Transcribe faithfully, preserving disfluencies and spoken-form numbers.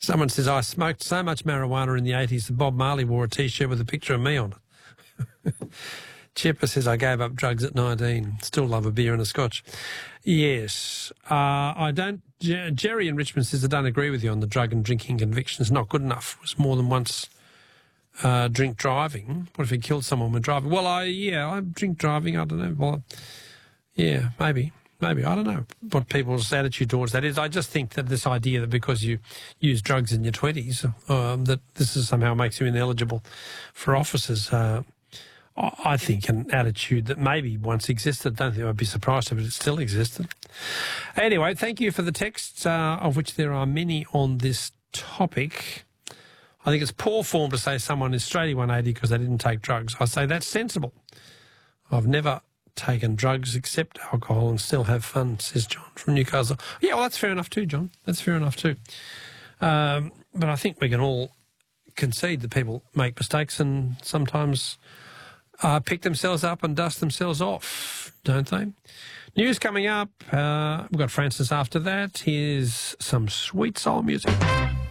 Someone says, I smoked so much marijuana in the eighties that Bob Marley wore a T-shirt with a picture of me on it. Chipper says, I gave up drugs at nineteen. Still love a beer and a scotch. Yes. Uh, I don't... J- Jerry in Richmond says, I don't agree with you on the drug and drinking conviction. It's not good enough. It was more than once uh, drink driving. What if he killed someone with driving? Well, I yeah, I drink driving. I don't know. Well, yeah, maybe. Maybe. I don't know what people's attitude towards that is. I just think that this idea that because you use drugs in your twenties, um, that this is somehow makes you ineligible for offices, uh, I think an attitude that maybe once existed. Don't think I'd be surprised if it still existed. Anyway, thank you for the texts, uh, of which there are many on this topic. I think it's poor form to say someone is straight one eighty because they didn't take drugs. I say that's sensible. I've never taken drugs except alcohol and still have fun, says John from Newcastle. Yeah, well, that's fair enough too, John. That's fair enough too. Um, but I think we can all concede that people make mistakes and sometimes uh, pick themselves up and dust themselves off, don't they? News coming up. Uh, we've got Francis after that. Here's some sweet soul music.